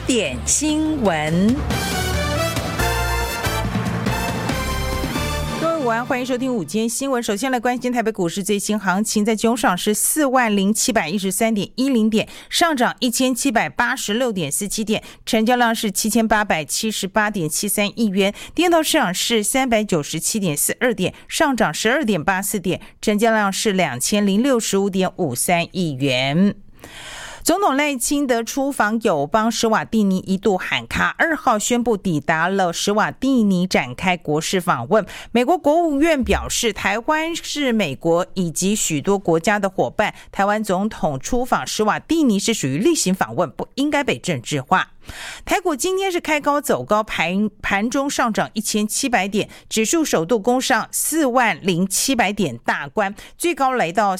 点新闻。欢迎收听午间新闻。首先来关心台北股市最新行情，在中上是40713.10点，上涨1786.47点，成交量是7878.73亿元。电动市场是397.42点，上涨12.84点，成交量是2065.53亿元。总统赖清德出访友邦史瓦蒂尼一度喊卡，2号宣布抵达了史瓦蒂尼展开国事访问。美国国务院表示，台湾是美国以及许多国家的伙伴，台湾总统出访史瓦蒂尼是属于例行访问，不应该被政治化。台股今天是开高走高，盘中上涨1700点，指数首度攻上40700点大关，最高来到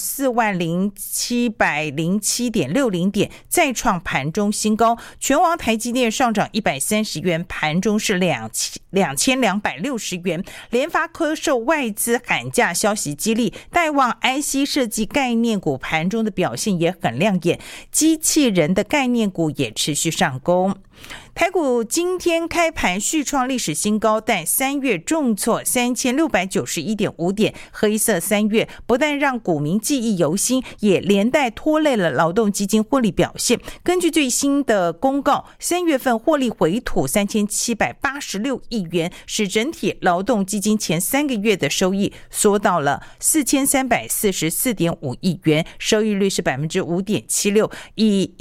40707.60点，再创盘中新高。全网台积电上涨130元，盘中是2260元。联发科受外资喊价消息激励，带旺 IC 设计概念股盘中的表现也很亮眼，机器人的概念股也持续上攻。台股今天开盘续创历史新高，但3月重挫3691.5点，黑色3月不但让股民记忆犹新，也连带拖累了劳动基金获利表现。根据最新的公告，3月份获利回吐3786亿元，使整体劳动基金前3个月的收益缩到了4344.5亿元，收益率是 5.76%， 以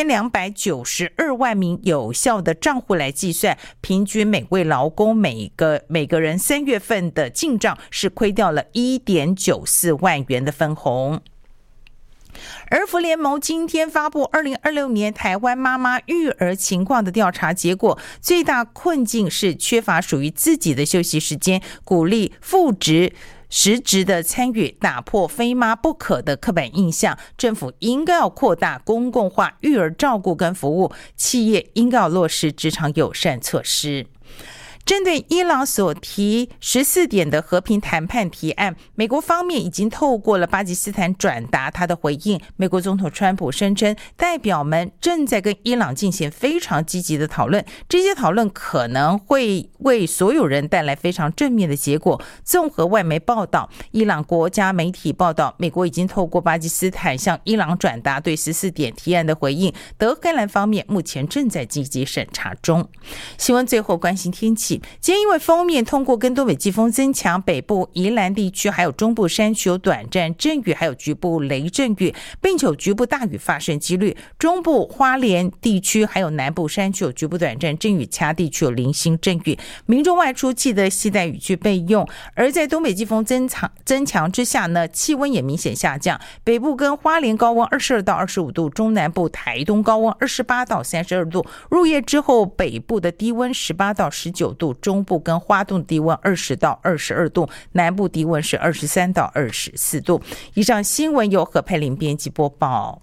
1292万名有效的账户来计算，平均每位劳工每个人3月份的进账是亏掉了 1.94 万元的分红。儿福联盟今天发布2026年台湾妈妈育儿情况的调查结果，最大困境是缺乏属于自己的休息时间，鼓励父职实质的参与，打破非妈不可的刻板印象。政府应该要扩大公共化育儿照顾跟服务，企业应该要落实职场友善措施。针对伊朗所提14点的和平谈判提案，美国方面已经透过了巴基斯坦转达他的回应。美国总统川普声称，代表们正在跟伊朗进行非常积极的讨论，这些讨论可能会为所有人带来非常正面的结果。综合外媒报道，伊朗国家媒体报道，美国已经透过巴基斯坦向伊朗转达对14点提案的回应，德黑兰方面目前正在积极审查中。新闻最后关心天气，今天因为锋面通过跟东北季风增强，北部宜兰地区还有中部山区有短暂阵雨，还有局部雷阵雨，并且有局部大雨发生几率。中部花莲地区还有南部山区有局部短暂阵雨，其他地区有零星阵雨，民众外出记得携带雨具备用。而在东北季风增强之下呢，气温也明显下降，北部跟花莲高温22到25度，中南部台东高温28到32度，入夜之后北部的低温18到19度，中部跟花东低温20到22度，南部低温是23到24度。以上新闻由何佩玲编辑播报。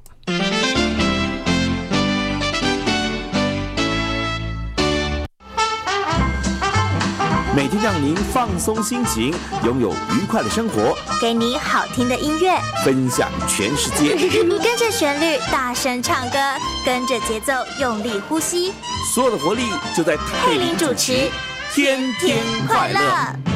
每天让您放松心情，拥有愉快的生活， 给你好听的音乐， 分享全世界。 跟着旋律大声唱歌，跟着节奏用力呼吸， 所有的活力就在佩玲主持，天天快乐。